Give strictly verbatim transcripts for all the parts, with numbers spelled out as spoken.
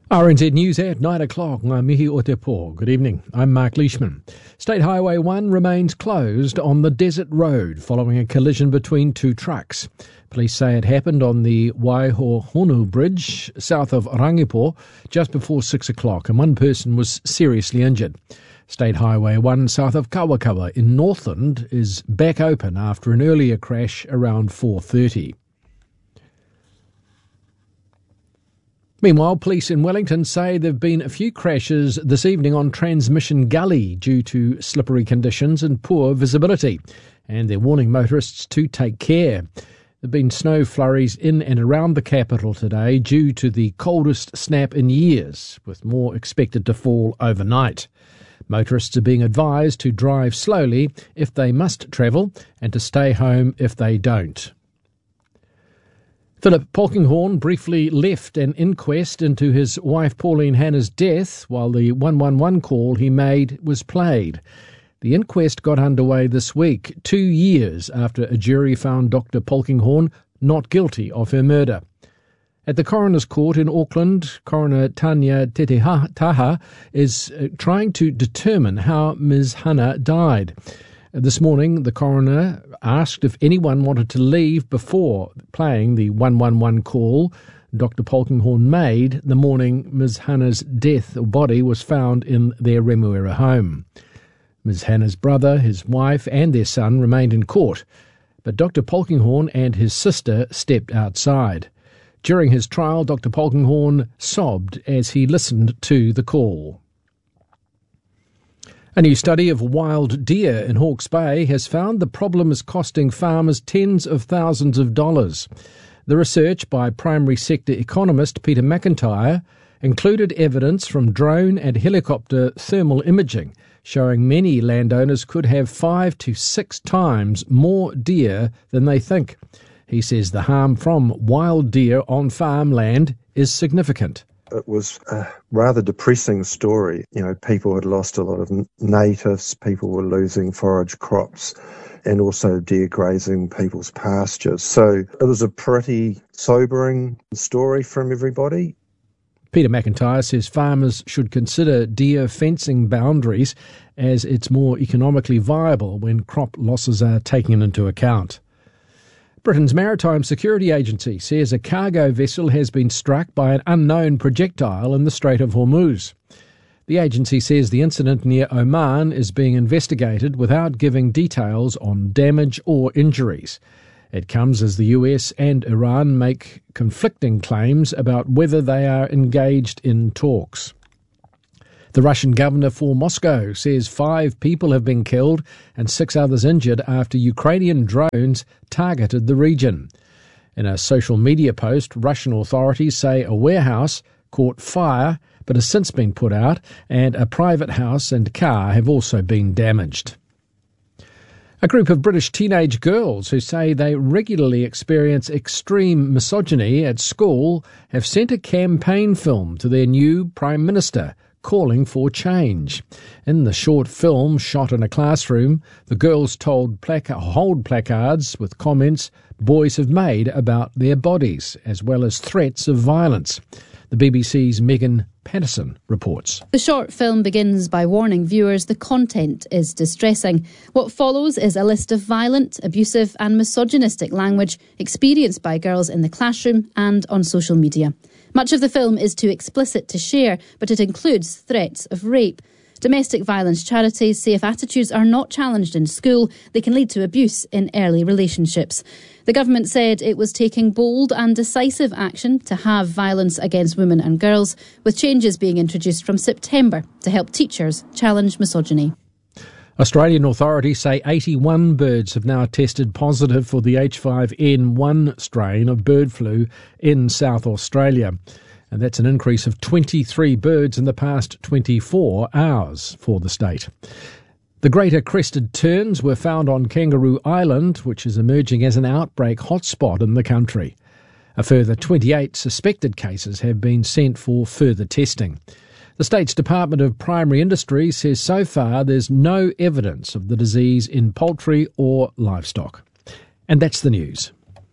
R N Z News at nine o'clock. I'm Mihi Otepo. Good evening. I'm Mark Leishman. State Highway one remains closed on the Desert Road following a collision between two trucks. Police say it happened on the Waihohonu Bridge south of Rangipo just before six o'clock and one person was seriously injured. State Highway one south of Kawakawa in Northland is back open after an earlier crash around four thirty. Meanwhile, police in Wellington say there have been a few crashes this evening on Transmission Gully due to slippery conditions and poor visibility, and they're warning motorists to take care. There have been snow flurries in and around the capital today due to the coldest snap in years, with more expected to fall overnight. Motorists are being advised to drive slowly if they must travel and to stay home if they don't. Philip Polkinghorne briefly left an inquest into his wife Pauline Hanna's death while the one one one call he made was played. The inquest got underway this week, two years after a jury found Doctor Polkinghorne not guilty of her murder. At the coroner's court in Auckland, Coroner Tanya Tetehataha is trying to determine how Miz Hanna died. This morning, the coroner asked if anyone wanted to leave before playing the one one one call Doctor Polkinghorne made the morning Miz Hanna's death or body was found in their Remuera home. Miz Hanna's brother, his wife and their son remained in court, but Doctor Polkinghorne and his sister stepped outside. During his trial, Doctor Polkinghorne sobbed as he listened to the call. A new study of wild deer in Hawke's Bay has found the problem is costing farmers tens of thousands of dollars. The research by primary sector economist Peter McIntyre included evidence from drone and helicopter thermal imaging, showing many landowners could have five to six times more deer than they think. He says the harm from wild deer on farmland is significant. It was a rather depressing story. You know, people had lost a lot of natives, people were losing forage crops, and also deer grazing people's pastures. So it was a pretty sobering story from everybody. Peter McIntyre says farmers should consider deer fencing boundaries as it's more economically viable when crop losses are taken into account. Britain's Maritime Security Agency says a cargo vessel has been struck by an unknown projectile in the Strait of Hormuz. The agency says the incident near Oman is being investigated without giving details on damage or injuries. It comes as the U S and Iran make conflicting claims about whether they are engaged in talks. The Russian governor for Moscow says five people have been killed and six others injured after Ukrainian drones targeted the region. In a social media post, Russian authorities say a warehouse caught fire but has since been put out, and a private house and car have also been damaged. A group of British teenage girls who say they regularly experience extreme misogyny at school have sent a campaign film to their new Prime Minister, calling for change. In the short film shot in a classroom, the girls told placa- hold placards with comments boys have made about their bodies, as well as threats of violence. The B B C's Megan Patterson reports. The short film begins by warning viewers the content is distressing. What follows is a list of violent, abusive and misogynistic language experienced by girls in the classroom and on social media. Much of the film is too explicit to share, but it includes threats of rape. Domestic violence charities say if attitudes are not challenged in school, they can lead to abuse in early relationships. The government said it was taking bold and decisive action to halve violence against women and girls, with changes being introduced from September to help teachers challenge misogyny. Australian authorities say eighty-one birds have now tested positive for the H five N one strain of bird flu in South Australia. And that's an increase of twenty-three birds in the past twenty-four hours for the state. The greater crested terns were found on Kangaroo Island, which is emerging as an outbreak hotspot in the country. A further twenty-eight suspected cases have been sent for further testing. The state's Department of Primary Industries says so far there's no evidence of the disease in poultry or livestock. And that's the news.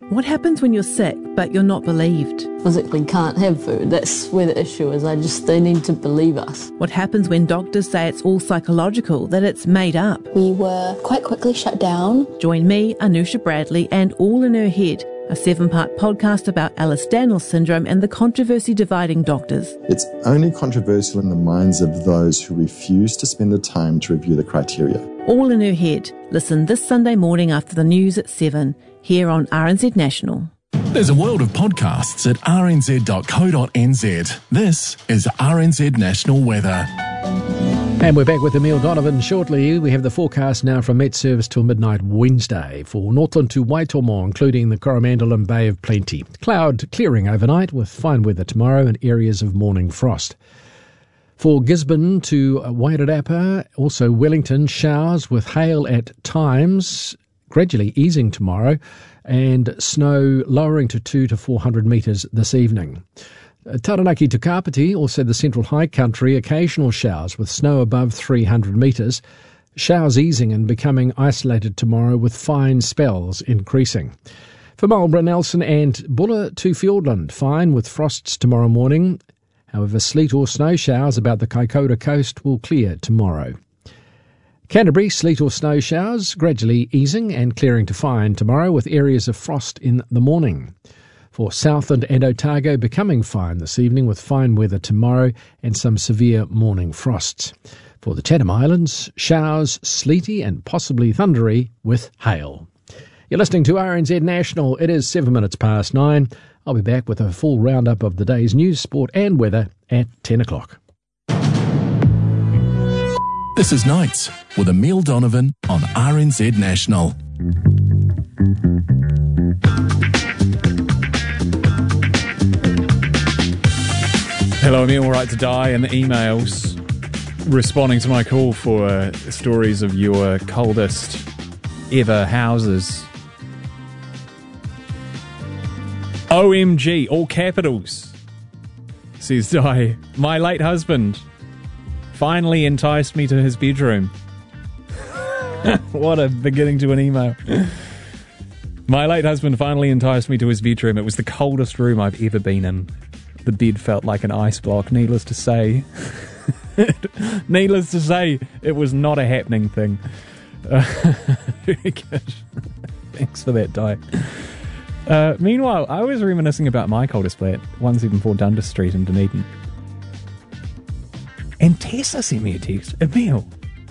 What happens when you're sick but you're not believed? Physically can't have food. That's where the issue is. I just, they need to believe us. What happens when doctors say it's all psychological, that it's made up? We were quite quickly shut down. Join me, Anusha Bradley, and All in Her Head, a seven-part podcast about Ehlers-Danlos syndrome and the controversy dividing doctors. It's only controversial in the minds of those who refuse to spend the time to review the criteria. All in Her Head. Listen this Sunday morning after the news at seven, here on R N Z National. There's a world of podcasts at r n z dot co dot n z. This is R N Z National Weather. And we're back with Emile Donovan shortly. We have the forecast now from Met Service till midnight Wednesday for Northland to Waitomo, including the Coromandel and Bay of Plenty. Cloud clearing overnight with fine weather tomorrow and areas of morning frost. For Gisborne to Wairarapa, also Wellington, showers with hail at times, gradually easing tomorrow, and snow lowering to two to four hundred metres this evening. Taranaki to Kapiti, also the Central High Country, occasional showers with snow above three hundred metres. Showers easing and becoming isolated tomorrow with fine spells increasing. For Marlborough, Nelson and Buller to Fiordland, fine with frosts tomorrow morning. However, sleet or snow showers about the Kaikoura coast will clear tomorrow. Canterbury, sleet or snow showers gradually easing and clearing to fine tomorrow with areas of frost in the morning. For Southland and Otago, becoming fine this evening with fine weather tomorrow and some severe morning frosts. For the Chatham Islands, showers, sleety and possibly thundery with hail. You're listening to R N Z National. It is seven minutes past nine. I'll be back with a full roundup of the day's news, sport and weather at ten o'clock. This is Nights with Emile Donovan on R N Z National. Hello, Emile, right to die, and the emails responding to my call for uh, stories of your coldest ever houses. O M G, all capitals, says Di. My late husband finally enticed me to his bedroom. What a beginning to an email. My late husband finally enticed me to his bedroom. It was the coldest room I've ever been in. The bed felt like an ice block, needless to say. Needless to say, it was not a happening thing. Uh, very good. Thanks for that, Di. Uh, meanwhile, I was reminiscing about my coldest flat, one seventy-four Dundas Street in Dunedin. And Tessa sent me a text. Emile,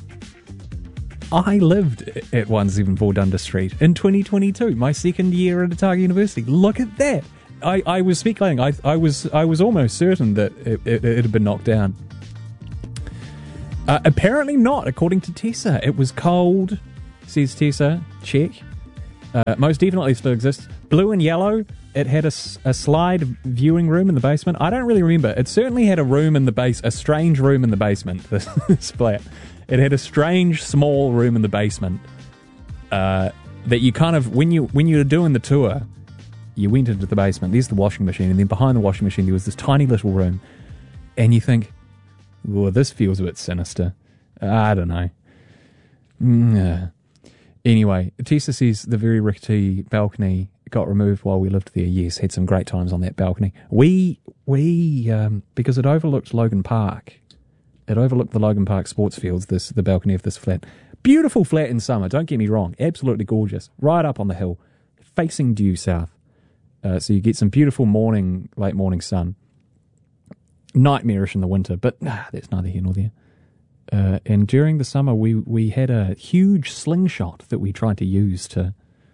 I lived at one seventy-four Dundas Street in twenty twenty-two, my second year at Otago University. Look at that. I, I was speculating. I, I was I was almost certain that it, it, it had been knocked down. Uh, apparently not, according to Tessa. It was cold, says Tessa. Check. Uh, most definitely still exists. Blue and yellow. It had a, a slide viewing room in the basement. I don't really remember. It certainly had a room in the base, a strange room in the basement, this, this flat. It had a strange, small room in the basement uh, that you kind of, when you when you were doing the tour, you went into the basement. There's the washing machine, and then behind the washing machine there was this tiny little room. And you think, well, this feels a bit sinister. I don't know. Mm, uh. Anyway, Tessa says the very rickety balcony got removed while we lived there. Yes, had some great times on that balcony. We, we um, because it overlooked Logan Park. It overlooked the Logan Park sports fields, this the balcony of this flat. Beautiful flat in summer, don't get me wrong. Absolutely gorgeous. Right up on the hill, facing due south. Uh, so you get some beautiful morning, late morning sun. Nightmarish in the winter, but nah, that's neither here nor there. Uh, and during the summer, we, we had a huge slingshot that we tried to use to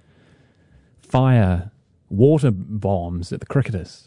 fire water bombs at the cricketers.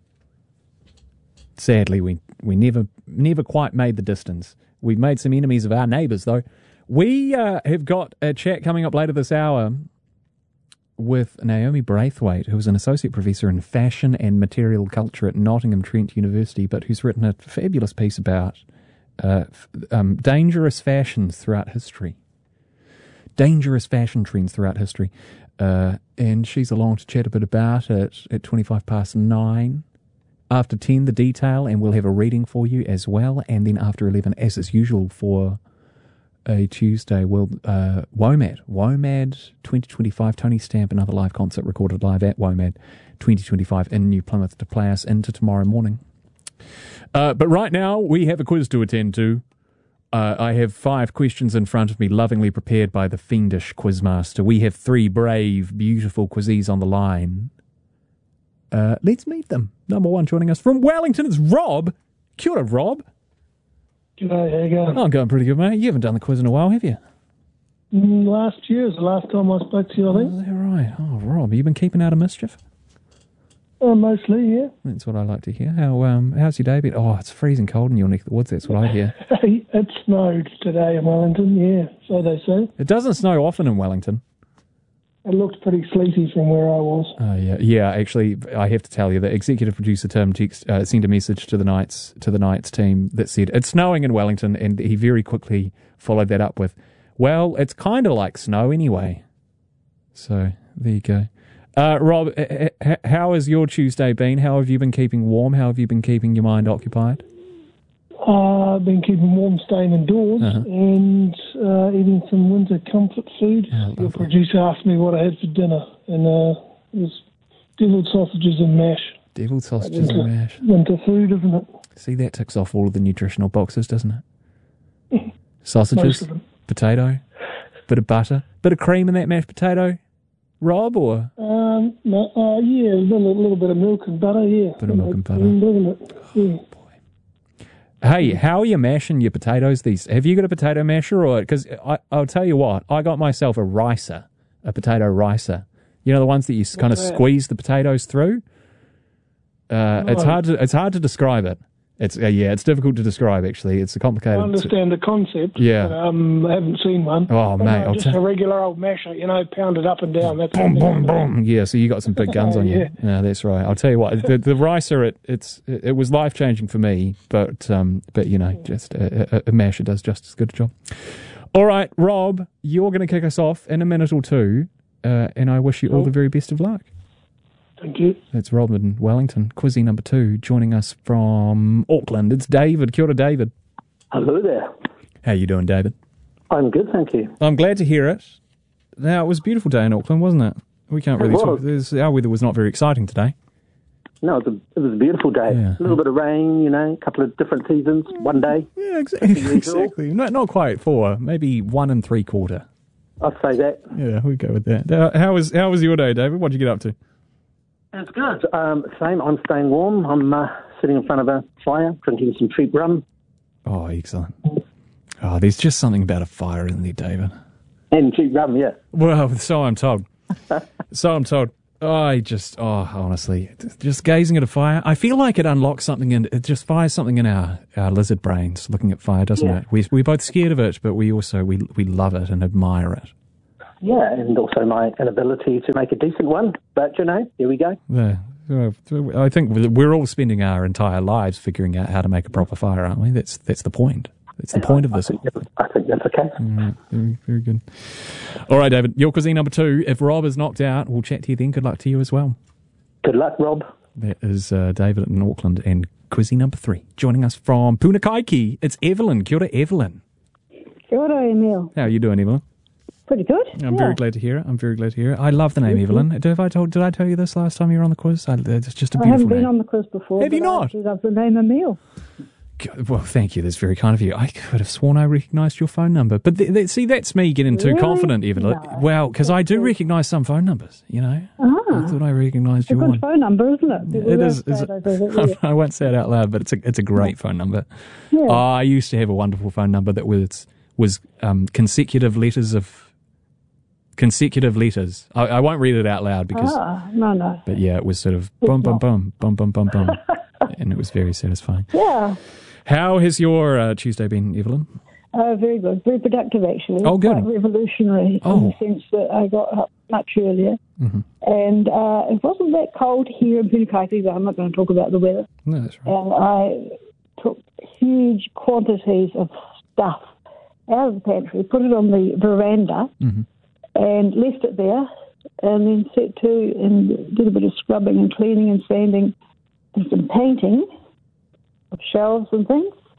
Sadly, we, we never never quite made the distance. We've made some enemies of our neighbours, though. We uh, have got a chat coming up later this hour with Naomi Braithwaite, who is an associate professor in fashion and material culture at Nottingham Trent University, but who's written a fabulous piece about uh, f- um, dangerous fashions throughout history. Dangerous fashion trends throughout history. Uh, and she's along to chat a bit about it at twenty-five past nine. After ten, the detail, and we'll have a reading for you as well. And then after eleven, as is usual for a Tuesday. World uh, WOMAD. WOMAD twenty twenty-five. Tony Stamp, another live concert recorded live at WOMAD twenty twenty-five in New Plymouth to play us into tomorrow morning. Uh, but right now, we have a quiz to attend to. Uh, I have five questions in front of me, lovingly prepared by the fiendish quizmaster. We have three brave, beautiful quizzes on the line. Uh, let's meet them. Number one joining us from Wellington is Rob. Kia ora, Rob. G'day, how you going? Oh, I'm going pretty good, mate. You haven't done the quiz in a while, have you? Mm, last year was the last time I spoke to you, I think. Oh, is that right? Oh, Rob, you been keeping out of mischief? Uh, mostly, yeah. That's what I like to hear. How um, how's your day been? Oh, it's freezing cold in your neck of the woods. That's what I hear. It snowed today in Wellington, yeah, so they say. It doesn't snow often in Wellington. It looked pretty sleety from where I was. Oh, uh, yeah. Yeah, actually, I have to tell you, the executive producer, Tim, text, uh, sent a message to the Knights, to the Knights team that said, it's snowing in Wellington, and he very quickly followed that up with, well, it's kind of like snow anyway. So, there you go. Uh, Rob, h- h- how has your Tuesday been? How have you been keeping warm? How have you been keeping your mind occupied? Uh, I've been keeping warm, staying indoors, uh-huh. and uh, eating some winter comfort food. Oh, your producer asked me what I had for dinner, and uh, it was devilled sausages and mash. Devilled sausages winter, and mash. Winter food, isn't it? See, that ticks off all of the nutritional boxes, doesn't it? Sausages, potato, bit of butter, bit of cream in that mashed potato. Rob, or? Um, no, uh, yeah, a little, little bit of milk and butter, yeah. Bit of milk and butter. Doesn't it? Yeah. Oh, boy. Hey, how are you mashing your potatoes these? Have you got a potato masher, or? Because I'll tell you what, I got myself a ricer, a potato ricer. You know the ones that you kind of squeeze the potatoes through. Uh, no. It's hard to it's hard to describe it. It's uh, yeah, it's difficult to describe. Actually, it's a complicated. I understand the concept. Yeah, but, um, I haven't seen one. Oh, but, mate, no, I'll just t- a regular old masher, you know, pounded up and down. That's boom, boom, boom. Yeah, so you got some big guns on you. Yeah. Yeah, that's right. I'll tell you what, the, the ricer, it it's it, it was life changing for me, but um, but you know, just a, a, a masher does just as good a job. All right, Rob, you're going to kick us off in a minute or two, uh, and I wish you all the very best of luck. Thank you. That's Rob in Wellington. Quizzy number two, joining us from Auckland. It's David. Kia ora, David. Hello there. How you doing, David? I'm good, thank you. I'm glad to hear it. Now, it was a beautiful day in Auckland, wasn't it? We can't really it talk. Was. Our weather was not very exciting today. No, it was a, it was a beautiful day. Yeah. A little bit of rain, you know, a couple of different seasons, one day. Yeah, exactly. exactly. Not, not quite four, maybe one and three quarter. I'd say that. Yeah, we go with that. Uh, how was how was your day, David? What did you get up to? It's good. Um, same, I'm staying warm. I'm uh, sitting in front of a fire, drinking some cheap rum. Oh, excellent. Oh, there's just something about a fire, isn't there, David? And cheap rum, yeah. Well, so I'm told. so I'm told. I just, oh, honestly, just gazing at a fire, I feel like it unlocks something and it just fires something in our, our lizard brains, looking at fire, doesn't yeah. it? We, we're both scared of it, but we also, we, we love it and admire it. Yeah, and also my inability to make a decent one. But, you know, here we go. Yeah. I think we're all spending our entire lives figuring out how to make a proper fire, aren't we? That's that's the point. That's the yeah, point of this. I think, I think that's okay. Right, very, very good. All right, David, your cuisine number two. If Rob is knocked out, we'll chat to you then. Good luck to you as well. Good luck, Rob. That is uh, David in Auckland. And cuisine number three, joining us from Punakaiki, it's Evelyn. Kia ora, Evelyn. Kia ora, Emil. How are you doing, Evelyn? Pretty good. I'm yeah. very glad to hear it. I'm very glad to hear it. I love the name, mm-hmm. Evelyn. Did, have I told, did I tell you this last time you were on the quiz? I, it's just a beautiful name. I haven't been name. on the quiz before. Have you not? I love the name Emil. Well, thank you. That's very kind of you. I could have sworn I recognised your phone number. But th- th- see, that's me getting too really? confident, Evelyn. No. Well, because I do recognise some phone numbers, you know. Ah, I thought I recognised your one. It's a good phone number, isn't it? It, it is. is it, I won't say it out loud, but it's a, it's a great yeah. phone number. Yeah. Oh, I used to have a wonderful phone number that was, was um, consecutive letters of... Consecutive letters. I, I won't read it out loud because... Ah, no, no. But yeah, it was sort of bum, bum, bum, bum, bum, bum, bum. And it was very satisfying. Yeah. How has your uh, Tuesday been, Evelyn? Uh, very good. Very productive, actually. Oh, good. Quite revolutionary oh. in the sense that I got up much earlier. Mm-hmm. And uh, it wasn't that cold here in Punakaiki, but I'm not going to talk about the weather. No, that's right. And I took huge quantities of stuff out of the pantry, put it on the veranda, mm-hmm. and left it there, and then set to and did a bit of scrubbing and cleaning and sanding and some painting of shelves and things.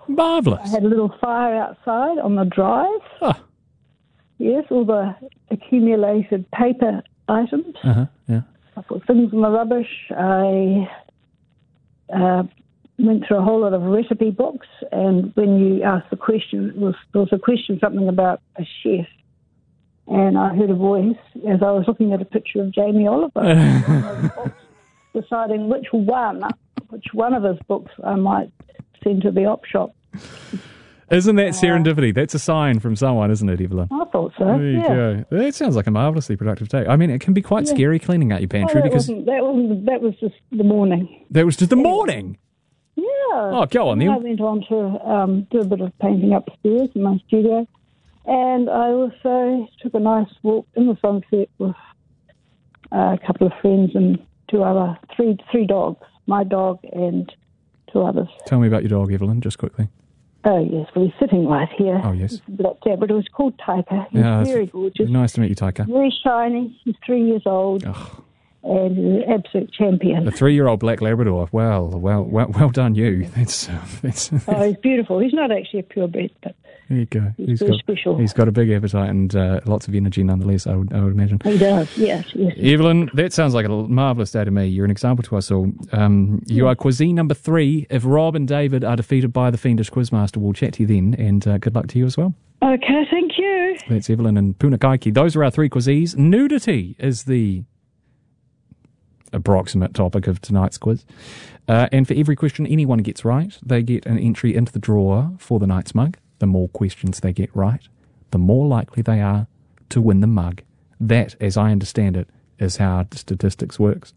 Marvellous. I had a little fire outside on the drive. Oh. Yes, all the accumulated paper items. Uh-huh, yeah. I put things in the rubbish. I uh, went through a whole lot of recipe books, and when you asked the question, it was, there was a question, something about a chef, and I heard a voice as I was looking at a picture of Jamie Oliver, deciding which one, which one of his books I might send to the op shop. Isn't that serendipity? That's a sign from someone, isn't it, Evelyn? I thought so, There you yeah. go. That sounds like a marvellously productive day. I mean, it can be quite Yeah. scary cleaning out your pantry Oh, that, because wasn't, that, wasn't, that was just the morning. that was just the morning. Yeah. Oh, go on And then. I went on to um, do a bit of painting upstairs in my studio, and I also took a nice walk in the sunset with uh, a couple of friends and two other, three, three dogs, my dog and two others. Tell me about your dog, Evelyn, just quickly. Oh, yes, well, he's sitting right here. Oh, yes. He's a black Labrador. He's called Taika. He's Yeah, very it's gorgeous. Nice to meet you, Taika. Very shiny. He's three years old. And he's an absolute champion. A three-year-old black Labrador. Well, well, well, well done, you. That's, uh, that's Oh, he's beautiful. He's not actually a purebred, but there you go. He's very got special. He's got a big appetite and uh, lots of energy, nonetheless. I would, I would imagine. he does, yes, yes. Evelyn, that sounds like a marvellous day to me. You're an example to us all. Um, you are cuisine number three. If Rob and David are defeated by the fiendish Quizmaster, we'll chat to you then, and uh, good luck to you as well. Okay, thank you. That's Evelyn and Punakaiki. Those are our three quizzes. Nudity is the approximate topic of tonight's quiz. Uh, and for every question anyone gets right, they get an entry into the drawer for the night's mug. The more questions they get right, the more likely they are to win the mug. That, as I understand it, is how statistics works.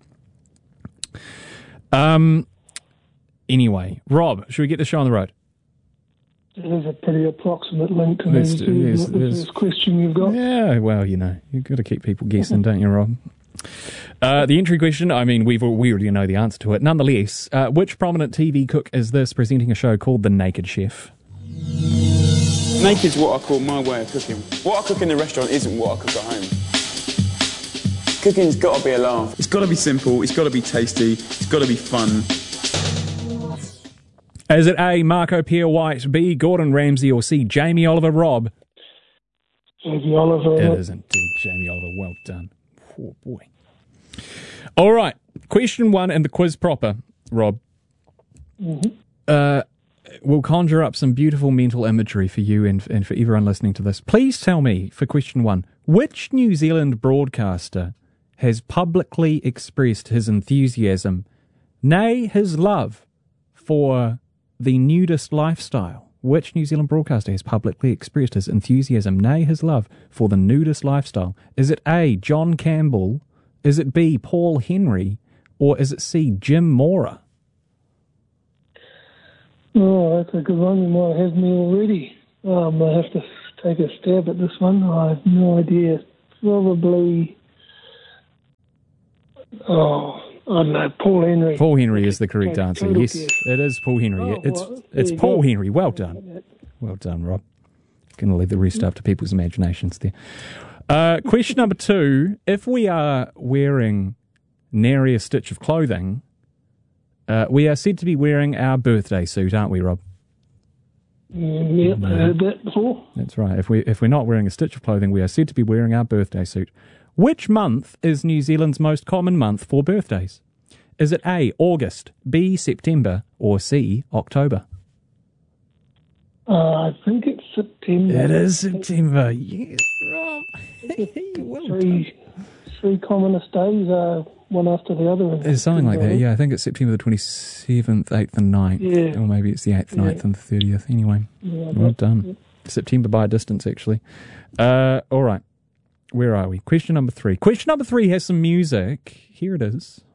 Um. Anyway, Rob, should we get the show on the road? It is a pretty approximate link to Let's the, do- yes, the yes. first question you've got. Yeah, well, you know, you've got to keep people guessing, don't you, Rob? Uh, the entry question, I mean, we've we already know the answer to it. Nonetheless, uh, which prominent T V cook is this presenting a show called The Naked Chef? Naked's what I call my way of cooking. What I cook in the restaurant isn't what I cook at home. Cooking's got to be a laugh. It's got to be simple, it's got to be tasty, it's got to be fun. Is it A, Marco Pierre White, B, Gordon Ramsay, or C, Jamie Oliver? Rob? Jamie Oliver. It is indeed Jamie Oliver. Well done. Poor boy. All right. Question one in the quiz proper, Rob. Mm-hmm. Uh, we'll conjure up some beautiful mental imagery for you and, and for everyone listening to this. Please tell me, for question one, which New Zealand broadcaster has publicly expressed his enthusiasm, nay, his love, for the nudist lifestyle? Which New Zealand broadcaster has publicly expressed his enthusiasm, nay, his love, for the nudist lifestyle? Is it A, John Campbell? Is it B, Paul Henry? Or is it C, Jim Mora? Oh, that's a good one. You might have me already. Um, I have to take a stab at this one. I have no idea. Probably, oh, I don't know, Paul Henry. Paul Henry is the correct Okay, answer. total Yes, guess. it is Paul Henry. Oh, it's well, there it's you Paul go. Henry. Well done. Well done, Rob. Going to leave the rest up to people's imaginations there. Uh, question number two. If we are wearing nary a stitch of clothing, uh, we are said to be wearing our birthday suit, aren't we, Rob? Mm, yep, I heard that before. That's right. If, we, if we're not wearing a stitch of clothing, we are said to be wearing our birthday suit. Which month is New Zealand's most common month for birthdays? Is it A, August, B, September, or C, October? Uh, I think it's September. It is September. Yes, Rob. three, three commonest days, uh, one after the other. It's something like that, yeah. I think it's September the twenty-seventh, eighth and ninth. Yeah. Or maybe it's the eighth, Yeah. ninth and the thirtieth. Anyway, Yeah, well that- done. yeah. September by a distance, actually. Uh, all right. Where are we? Question number three. Question number three has some music. Here it is.